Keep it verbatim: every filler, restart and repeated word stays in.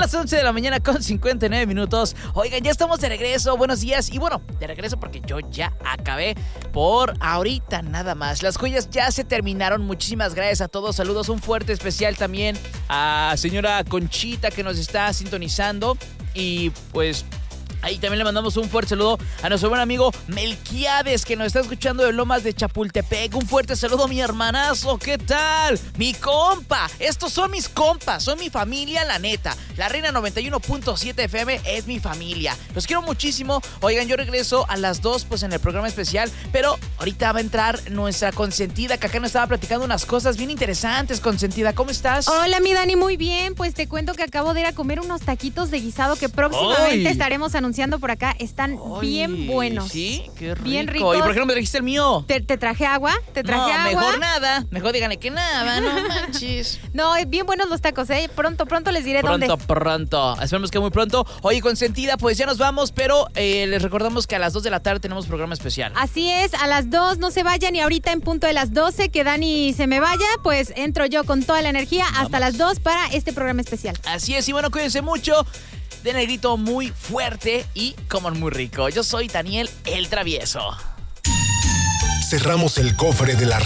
las once de la mañana con cincuenta y nueve minutos. Oigan, ya estamos de regreso. Buenos días. Y bueno, de regreso porque yo ya acabé por ahorita nada más. Las joyas ya se terminaron. Muchísimas gracias a todos. Saludos, un fuerte especial también a señora Conchita que nos está sintonizando. Y pues... ahí también le mandamos un fuerte saludo a nuestro buen amigo Melquiades, que nos está escuchando de Lomas de Chapultepec. Un fuerte saludo, mi hermanazo. ¿Qué tal? Mi compa. Estos son mis compas, son mi familia, la neta. La Reina noventa y uno punto siete F M es mi familia. Los quiero muchísimo. Oigan, yo regreso a las dos pues en el programa especial, pero ahorita va a entrar nuestra consentida, que acá nos estaba platicando unas cosas bien interesantes. Consentida, ¿cómo estás? Hola, mi Dani, muy bien. Pues te cuento que acabo de ir a comer unos taquitos de guisado que próximamente ¡Ay! estaremos anunciando por acá. Están Ay, bien buenos. Sí, qué rico. Bien ricos. ¿Y por qué no me trajiste el mío? ¿Te, te traje agua? ¿Te traje no, agua? mejor nada. Mejor díganle que nada, no manches. No, bien buenos los tacos, ¿eh? Pronto, pronto les diré Pronto, dónde. pronto. Esperemos que muy pronto. Oye, consentida, pues ya nos vamos, pero eh, les recordamos que a las dos de la tarde tenemos programa especial. Así es, a las dos no se vayan y ahorita en punto de las doce que Dani se me vaya, pues entro yo con toda la energía hasta Vamos. las dos para este programa especial. Así es, y bueno, cuídense mucho. Den el grito muy fuerte y coman muy rico. Yo soy Daniel el Travieso. Cerramos el cofre de la